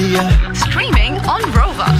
दिया. Streaming on Rover.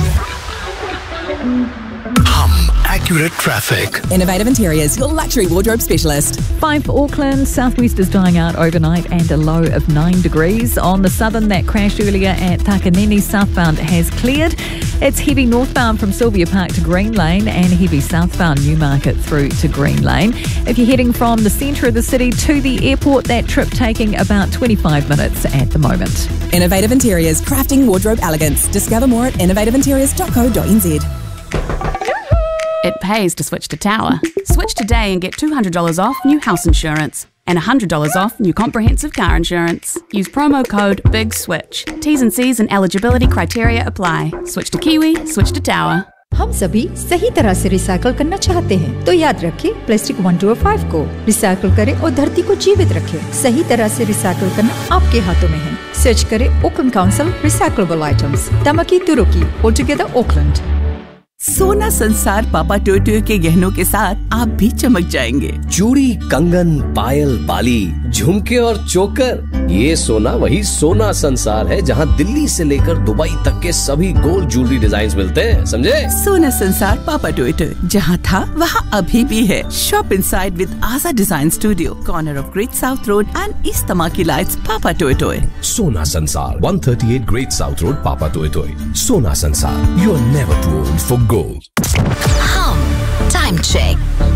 Accurate traffic. Innovative Interiors, your luxury wardrobe specialist. 5 for Auckland, southwest is dying out overnight and a low of 9 degrees. On the southern, that crash earlier at Takanini southbound has cleared. It's heavy northbound from Sylvia Park to Green Lane and heavy southbound Newmarket through to Green Lane. If you're heading from the centre of the city to the airport, that trip taking about 25 minutes at the moment. Innovative Interiors, crafting wardrobe elegance. Discover more at innovativeinteriors.co.nz. It pays to switch to Tower. Switch today and get $200 off new house insurance and $100 off new comprehensive car insurance. Use promo code BIGSWITCH. T's and C's and eligibility criteria apply. Switch to Kiwi, switch to Tower. हम सभी सही तरह से recycle करना चाहते हैं, तो याद रखें प्लास्टिक 1205 को रिसाइकल करें और धरती को जीवित रखें। सही तरह से रिसाइकल करना आपके हाथों में है। सर्च करें Oakland council recyclable items, तमकी तुरुकी, all together Oakland. सोना संसार पापा टोटो के गहनों के साथ आप भी चमक जाएंगे। चूड़ी, कंगन, पायल, बाली, झुमके और चोकर, ये सोना वही सोना संसार है जहां दिल्ली से लेकर दुबई तक के सभी गोल्ड ज्वेलरी डिजाइन मिलते हैं, समझे? सोना संसार पापा टोटो, जहां था वहां अभी भी है। शॉप इनसाइड विद आजा design studio, corner of great south road and east Tamaki lights, पापा टोटो। सोना संसार 138 ग्रेट साउथ रोड, पापा टोटो। सोना संसार, you are never to old for gold. Time check.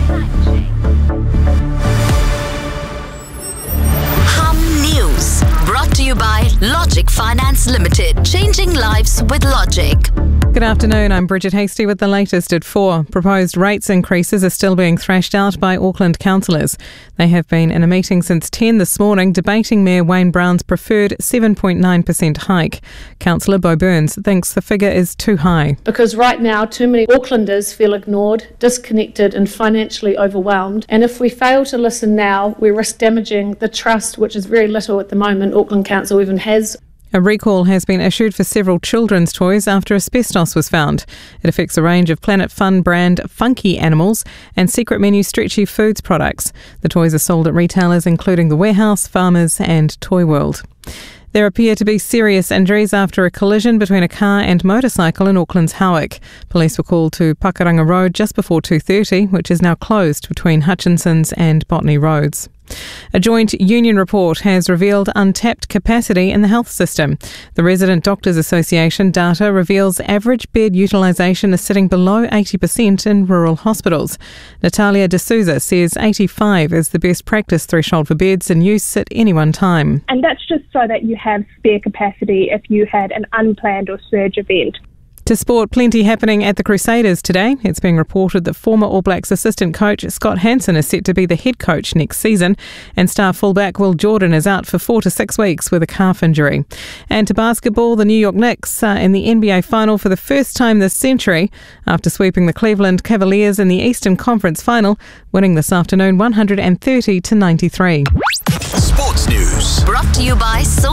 News brought to you by Logic Finance Limited. Changing lives with Logic. Good afternoon, I'm Bridget Hasty with the latest at 4. Proposed rates increases are still being thrashed out by Auckland councillors. They have been in a meeting since 10 this morning debating Mayor Wayne Brown's preferred 7.9% hike. Councillor Bo Burns thinks the figure is too high. Because right now too many Aucklanders feel ignored, disconnected and financially overwhelmed, and if we fail to listen now we risk damaging the trust, which is very little at the moment Auckland Council even has. A recall has been issued for several children's toys after asbestos was found. It affects a range of Planet Fun brand Funky Animals and Secret Menu Stretchy Foods products. The toys are sold at retailers including The Warehouse, Farmers and Toy World. There appear to be serious injuries after a collision between a car and motorcycle in Auckland's Howick. Police were called to Pakaranga Road just before 2:30, which is now closed between Hutchinson's and Botany Roads. A joint union report has revealed untapped capacity in the health system. The Resident Doctors Association data reveals average bed utilisation is sitting below 80% in rural hospitals. Natalia D'Souza says 85 is the best practice threshold for beds in use at any one time. And that's just so that you have spare capacity if you had an unplanned or surge event. To sport, plenty happening at the Crusaders today. It's being reported that former All Blacks assistant coach Scott Hansen is set to be the head coach next season, and star fullback Will Jordan is out for 4 to 6 weeks with a calf injury. And to basketball, the New York Knicks are in the NBA final for the first time this century after sweeping the Cleveland Cavaliers in the Eastern Conference final, winning this afternoon 130-93. Sports news brought to you by